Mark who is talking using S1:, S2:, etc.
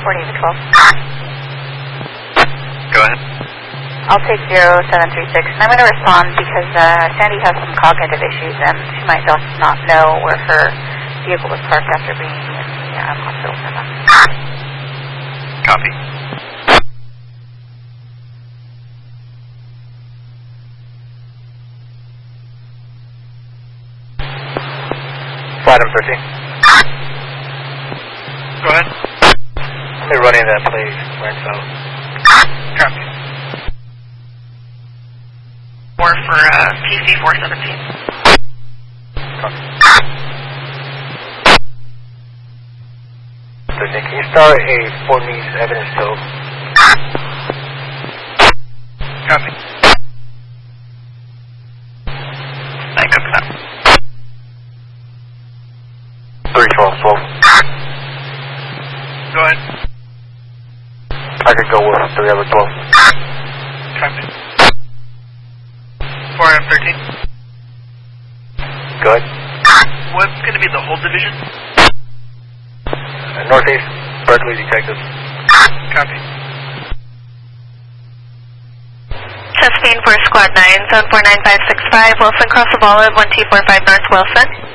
S1: 40 to 12.
S2: Go ahead.
S1: I'll take 0736. And I'm going to respond because Sandy has some cognitive issues and she might just not know where her vehicle was parked after being in the hospital for a month.
S2: Copy.
S3: Item 13.
S2: Go ahead.
S3: Let me run in that, please. Renzo.
S2: Copy.
S1: 4 for PC 417.
S3: Copy. 13, can you start a Fort Meade evidence tow?
S2: Copy. I took that.
S3: 312.
S2: Go ahead.
S3: I could go with 312.
S2: Copy. 4M13.
S3: Good.
S2: What's going to be the whole division?
S3: Northeast, Berkeley Detective.
S2: Copy.
S1: Chastain for Squad 9, 749565, Wilson Cross the Bollard, 1245 North Wilson.